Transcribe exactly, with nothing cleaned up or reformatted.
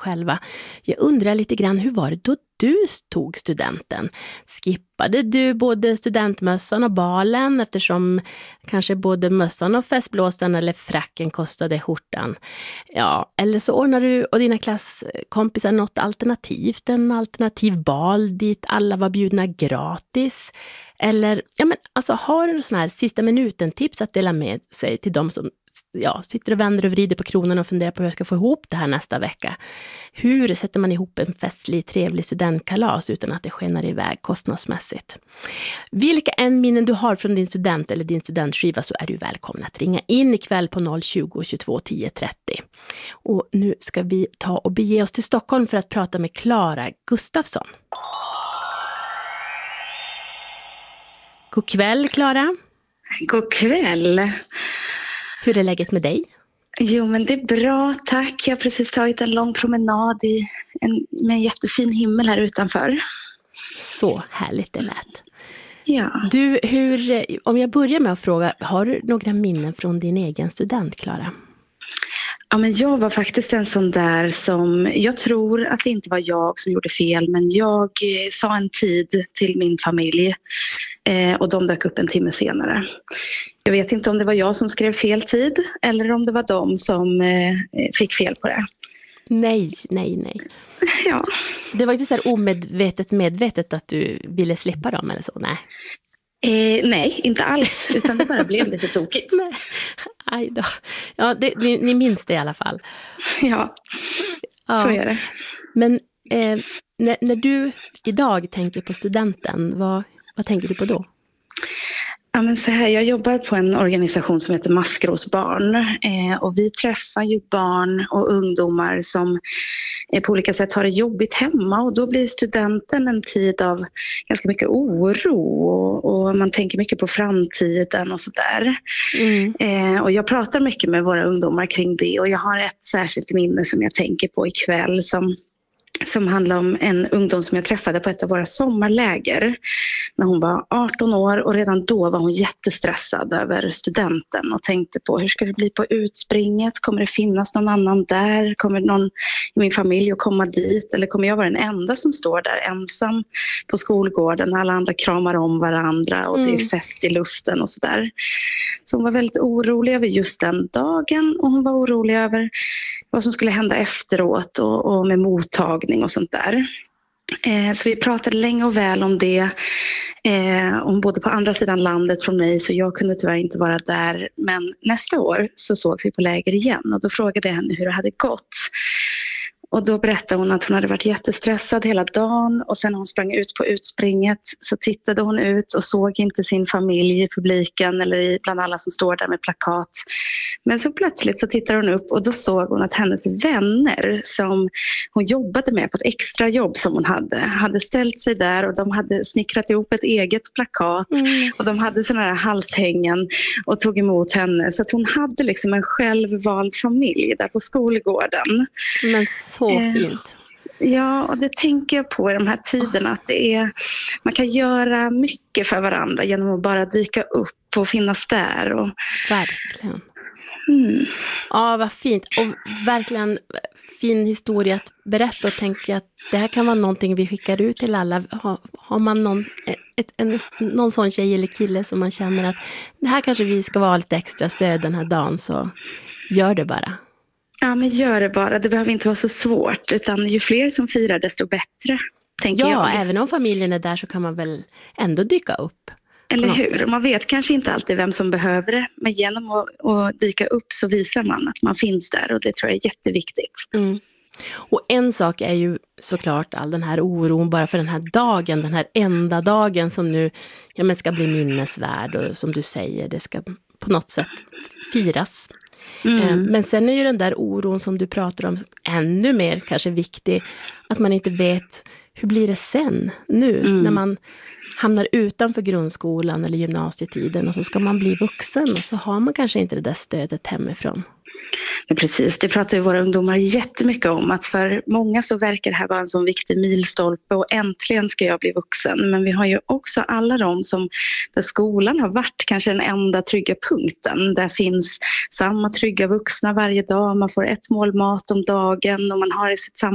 själva. Jag undrar lite grann, hur var det då du tog studenten? Skippade du både studentmössan och balen eftersom kanske både mössan och festblåsan eller fracken kostade skjortan? Ja, eller så ordnar du och dina klasskompisar något alternativt, en alternativ bal dit alla var bjudna gratis. Eller, ja men alltså har du sån här sista minuten tips att dela med sig till de som ja, sitter och vänder och vrider på kronan och funderar på hur jag ska få ihop det här nästa vecka? Hur sätter man ihop en festlig, trevlig studentkalas utan att det skenar iväg kostnadsmässigt? Vilka än minnen du har från din student eller din studentskiva så är du välkommen att ringa in ikväll på noll tjugo, tjugotvå, tio, trettio. Och nu ska vi ta och bege oss till Stockholm för att prata med Klara Gustafsson. God kväll, Klara. God kväll. Hur är läget med dig? Jo, men det är bra, tack. Jag har precis tagit en lång promenad i en, med en jättefin himmel här utanför. Så härligt det lät. Ja. Du, hur, om jag börjar med att fråga, har du några minnen från din egen student, Klara? Ja, men jag var faktiskt en sån där som, jag tror att det inte var jag som gjorde fel, men jag eh, sa en tid till min familj eh, och de dök upp en timme senare. Jag vet inte om det var jag som skrev fel tid eller om det var de som eh, fick fel på det. Nej, nej, nej. Ja. Det var inte så här omedvetet medvetet att du ville slippa dem eller så, nej? Eh, nej, inte alls, utan det bara blev lite tokigt. Nej. Aj då. Ja, det, ni, ni minns det i alla fall. Ja, ja. Så är det. Men eh, när, när du idag tänker på studenten, vad, vad tänker du på då? Ja, men så här, jag jobbar på en organisation som heter Maskrosbarn eh, och vi träffar ju barn och ungdomar som eh, på olika sätt har det jobbigt hemma, och då blir studenten en tid av ganska mycket oro och, och man tänker mycket på framtiden och sådär. Mm. Eh, och jag pratar mycket med våra ungdomar kring det, och jag har ett särskilt minne som jag tänker på ikväll som som handlar om en ungdom som jag träffade på ett av våra sommarläger när hon var arton år, och redan då var hon jättestressad över studenten och tänkte på hur ska det bli på utspringet, kommer det finnas någon annan där, kommer någon i min familj att komma dit, eller kommer jag vara den enda som står där ensam på skolgården när alla andra kramar om varandra och det är fest i luften och sådär. Så hon var väldigt orolig över just den dagen, och hon var orolig över vad som skulle hända efteråt och, och med mottagning och sånt där. Eh, så vi pratade länge och väl om det. Eh, hon bodde på andra sidan landet från mig, så jag kunde tyvärr inte vara där. Men nästa år så sågs vi på läger igen, och då frågade jag henne hur det hade gått. Och då berättade hon att hon hade varit jättestressad hela dagen, och sen när hon sprang ut på utspringet så tittade hon ut och såg inte sin familj i publiken eller i, bland alla som står där med plakat. Men så plötsligt så tittade hon upp, och då såg hon att hennes vänner som hon jobbade med på ett extra jobb som hon hade, hade ställt sig där, och de hade snickrat ihop ett eget plakat mm. och de hade såna här halshängen och tog emot henne. Så att hon hade liksom en självvald familj där på skolgården. Men så fint. Ja, och det tänker jag på i de här tiderna, att det är, man kan göra mycket för varandra genom att bara dyka upp och finnas där. Och... Verkligen. Mm. Ja, vad fint. Och verkligen fin historia att berätta, och tänka att det här kan vara någonting vi skickar ut till alla. Har, har man någon, ett, en, någon sån tjej eller kille som man känner att det här kanske vi ska vara lite extra stöd den här dagen, så gör det bara. Ja, men gör det bara. Det behöver inte vara så svårt, utan ju fler som firar desto bättre, tänker ja, jag. Ja, även om familjen är där så kan man väl ändå dyka upp. Eller hur? Man vet kanske inte alltid vem som behöver det, men genom att, att dyka upp så visar man att man finns där, och det tror jag är jätteviktigt. Mm. Och en sak är ju såklart all den här oron bara för den här dagen, den här enda dagen som nu ja, men ska bli minnesvärd, och som du säger, det ska på något sätt firas. Mm. Men sen är ju den där oron som du pratar om ännu mer kanske viktig, att man inte vet hur blir det sen nu mm. när man hamnar utanför grundskolan eller gymnasietiden, och så ska man bli vuxen, och så har man kanske inte det där stödet hemifrån. Ja, precis, det pratar ju våra ungdomar jättemycket om, att för många så verkar det här vara en sån viktig milstolpe, och äntligen ska jag bli vuxen. Men vi har ju också alla de som, där skolan har varit kanske den enda trygga punkten. Där finns samma trygga vuxna varje dag, man får ett mål mat om dagen och man har i sitt sammanhang